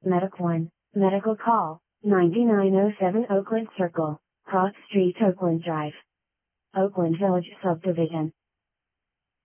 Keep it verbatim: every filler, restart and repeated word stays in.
Medic one, medical call, ninety-nine oh seven Oakland Circle, Cross Street, Oakland Drive. Oakland Village Subdivision.